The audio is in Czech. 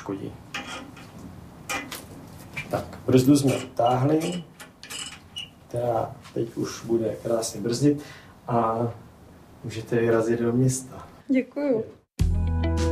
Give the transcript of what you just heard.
poškodí. Tak, brzdu jsme vtáhli, která teď už bude krásně brzdit a můžete vyrazit do města. Děkuju.